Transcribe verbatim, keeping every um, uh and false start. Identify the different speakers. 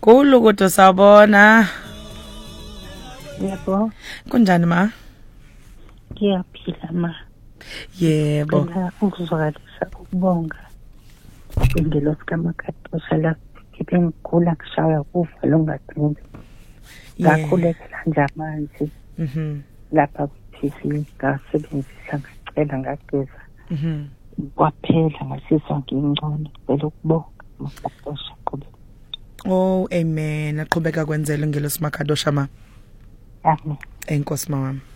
Speaker 1: Kulo kodwa sawubona.
Speaker 2: Yebo.
Speaker 1: Kunjani ma?
Speaker 2: Ngiyaphila ma.
Speaker 1: Yebo.
Speaker 2: Ngicela ukuzwakalisa ukubonga. Ngelo sikaMakadosha la ngibe ngigula ngishaya kufa longadini. Ngakhulekela nje amanzi.
Speaker 1: Mhm.
Speaker 2: Lapha ku-T V ngasebenzisa ngacela ngageza.
Speaker 1: Mhm.
Speaker 2: Kwaphela ngasizwa ngingcono. Ngicela ukubonga Makadosha qhubeka.
Speaker 1: Oh amen. Aqhubeka kwenzele ngelo siMakadosha ma.
Speaker 2: Amen.
Speaker 1: Enkosi mama.